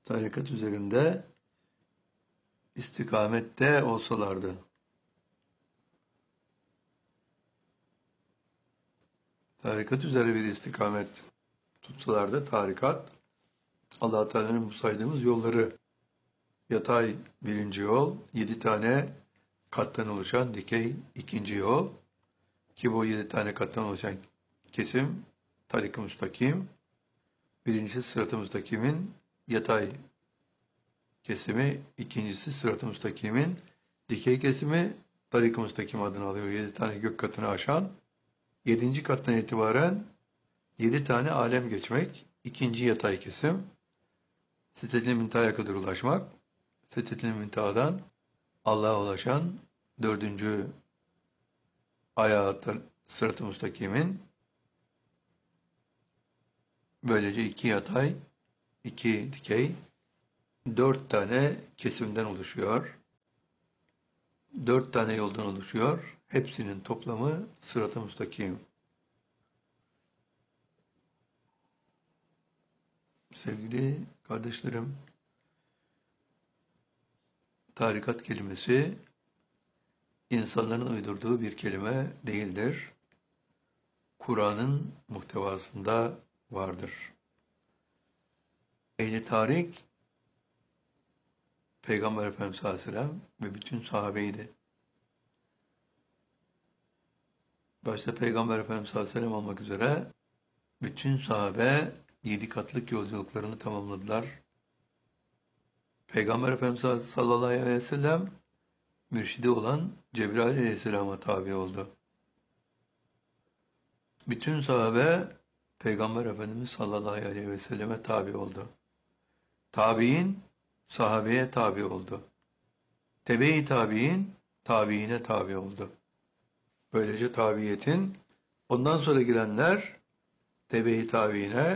tarikat üzerinde istikamette olsalardı. Tarikat üzere bir istikamet tutsalardı, tarikat, Allah Teala'nın bu saydığımız yolları, yatay birinci yol, 7 tane kattan oluşan dikey ikinci yol, ki bu 7 tane kattan oluşan kesim, tarik-ı müstakim, birincisi sırat-ı müstakimin yatay kesimi, ikincisi sırat-ı müstakimin dikey kesimi, tarik-ı müstakim adını alıyor. 7 tane gök katını aşan, 7. kattan itibaren 7 tane alem geçmek, ikinci yatay kesim, Sidret-i Münteha'ya kadar ulaşmak, Sidret-i Münteha'dan Allah'a ulaşan 4. ayağı sırat-ı müstakimin, böylece 2 yatay, 2 dikey, 4 tane kesimden oluşuyor. 4 tane yoldan oluşuyor. Hepsinin toplamı sırat-ı müstakim. Sevgili kardeşlerim, tarikat kelimesi insanların uydurduğu bir kelime değildir. Kur'an'ın muhtevasında vardır. Ehli tarik, Peygamber Efendimiz sallallahu aleyhi ve sellem ve bütün sahabeydi. Başta Peygamber Efendimiz sallallahu aleyhi ve sellem olmak üzere bütün sahabe 7 katlık yolculuklarını tamamladılar. Peygamber Efendimiz sallallahu aleyhi ve sellem mürşidi olan Cebrail aleyhisselama tabi oldu. Bütün sahabe Peygamber Efendimiz sallallahu aleyhi ve selleme tabi oldu. Tabi'in sahabeye tabi oldu. Tebe-i tabi'in tabiine tabi oldu. Böylece tabiiyetin ondan sonra girenler tebe-i tabiine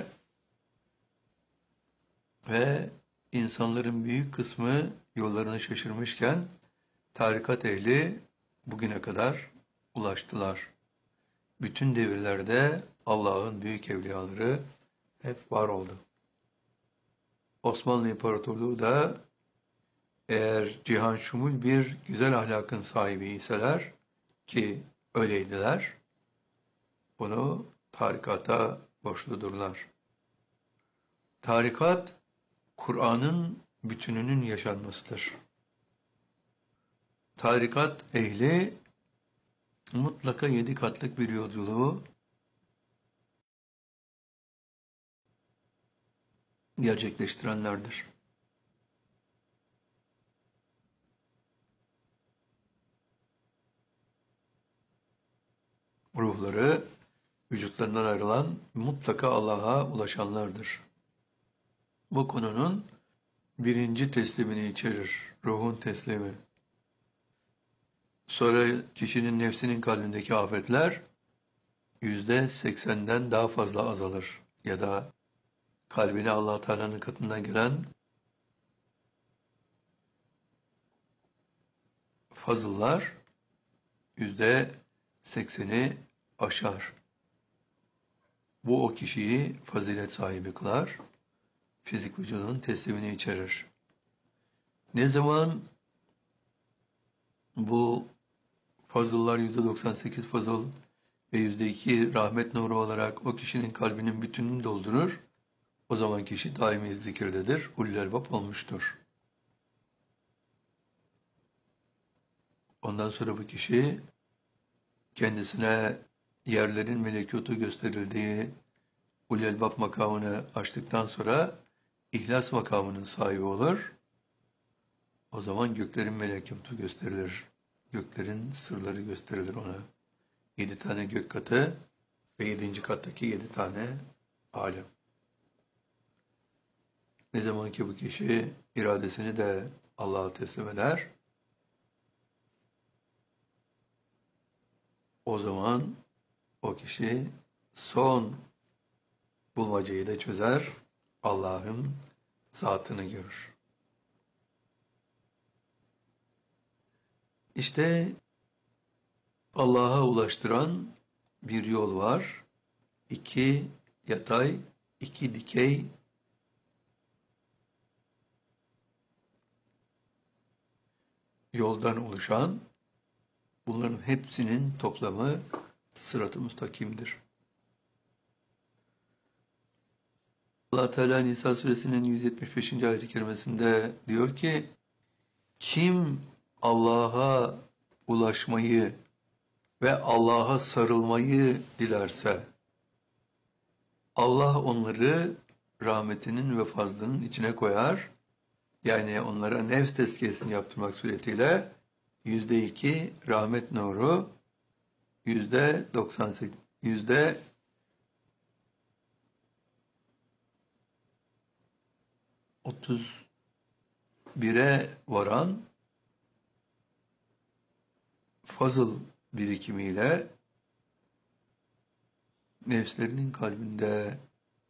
ve insanların büyük kısmı yollarını şaşırmışken tarikat ehli bugüne kadar ulaştılar. Bütün devirlerde Allah'ın büyük evliyaları hep var oldu. Osmanlı İmparatorluğu da eğer cihan şumul bir güzel ahlakın sahibi iseler ki öyleydiler, bunu tarikata borçludurlar. Tarikat, Kur'an'ın bütününün yaşanmasıdır. Tarikat ehli mutlaka 7 katlık bir yolculuğu gerçekleştirenlerdir. Ruhları vücutlarından ayrılan mutlaka Allah'a ulaşanlardır. Bu konunun birinci teslimini içerir, ruhun teslimi. Sonra kişinin nefsinin kalbindeki afetler %80'den daha fazla azalır ya da kalbine Allah Teala'nın katından gelen fazıllar %80'i aşar. Bu o kişiyi fazilet sahibi kılar, fizik vücudunun teslimini içerir. Ne zaman bu fazıllar %98 fazıl ve %2 rahmet nuru olarak o kişinin kalbinin bütününü doldurur, o zaman kişi daimi zikirdedir, ulul elbab olmuştur. Ondan sonra bu kişi kendisine yerlerin melekutu gösterildiği ulul elbab makamını açtıktan sonra ihlas makamının sahibi olur. O zaman göklerin melekutu gösterilir. Göklerin sırları gösterilir ona. 7 tane gök katı ve 7. kattaki 7 tane alem. Ne zaman ki bu kişi iradesini de Allah'a teslim eder, o zaman o kişi son bulmacayı da çözer, Allah'ın zatını görür. İşte Allah'a ulaştıran bir yol var. 2 yatay, 2 dikey yoldan oluşan, bunların hepsinin toplamı sırat-ı müstakimdir. Allah Teala Nisa suresinin 175. ayet-i kerimesinde diyor ki, kim Allah'a ulaşmayı ve Allah'a sarılmayı dilerse, Allah onları rahmetinin ve fazlının içine koyar. Yani onlara nefs tezkiyesini yaptırmak suretiyle %2 rahmet nuru, %98, %31'e varan fazıl birikimiyle nefslerinin kalbinde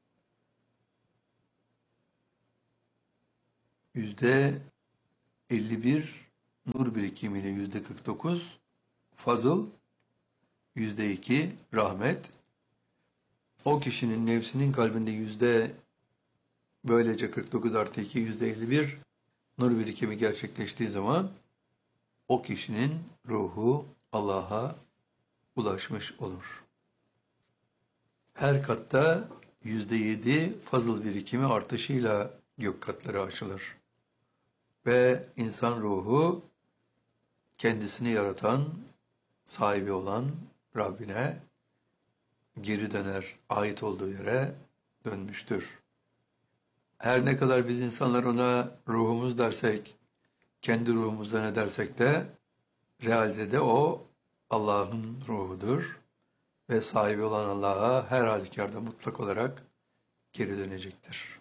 %51 nur birikimiyle %49 fazıl, %2 rahmet. O kişinin nefsinin kalbinde böylece 49 artı 2 %51 nur birikimi gerçekleştiği zaman o kişinin ruhu Allah'a ulaşmış olur. Her katta %7 fazıl birikimi artışıyla gök katları açılır. Ve insan ruhu kendisini yaratan, sahibi olan Rabbine geri döner, ait olduğu yere dönmüştür. Her ne kadar biz insanlar ona ruhumuz dersek, kendi ruhumuzda ne dersek de, realde o Allah'ın ruhudur ve sahibi olan Allah'a her halükarda mutlak olarak geri dönecektir.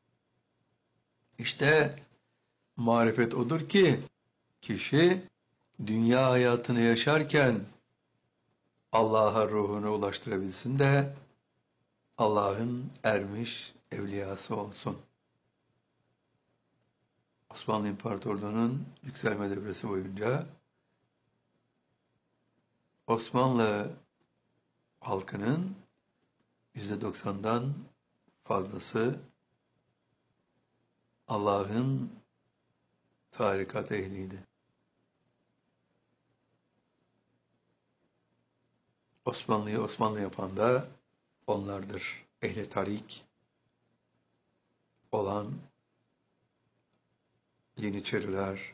İşte marifet odur ki kişi dünya hayatını yaşarken Allah'a ruhunu ulaştırabilsin de Allah'ın ermiş evliyası olsun. Osmanlı İmparatorluğu'nun yükselme devresi boyunca Osmanlı halkının %90'dan fazlası Allah'ın tarikat ehliydi. Osmanlı'yı Osmanlı yapan da onlardır. Ehli tarik olan Yeniçeriler,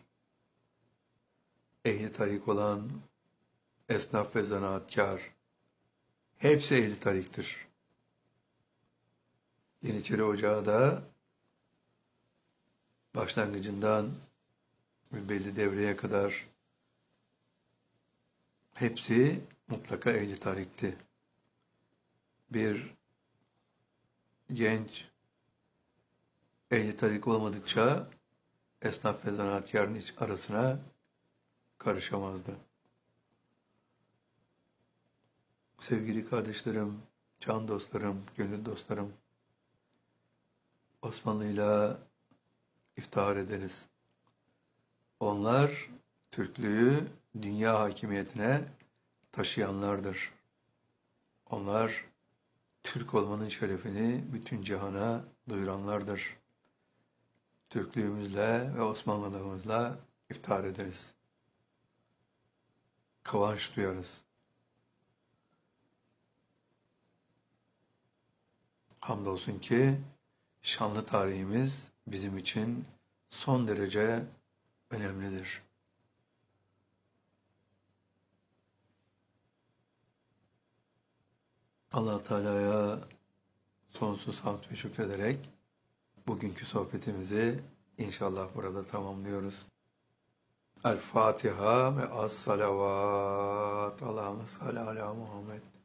ehli tarik olan esnaf ve zanaatkar, hepsi ehli tariktir. Yeniçeri Ocağı da başlangıcından belli devreye kadar hepsi mutlaka ehli tarikti. Bir genç ehli tarik olmadıkça esnaf ve zanaatkarın hiç arasına karışamazdı. Sevgili kardeşlerim, can dostlarım, gönül dostlarım, Osmanlı'yla iftihar ederiz. Onlar Türklüğü dünya hakimiyetine taşıyanlardır. Onlar Türk olmanın şerefini bütün cihana duyuranlardır. Türklüğümüzle ve Osmanlılığımızla iftihar ederiz. Kıvanç duyarız. Hamdolsun ki şanlı tarihimiz bizim için son derece önemlidir. Allah Teala'ya sonsuz hamd ve şükrederek bugünkü sohbetimizi inşallah burada tamamlıyoruz. El Fatiha ve as-salavat. Allahümme salli ala Muhammed.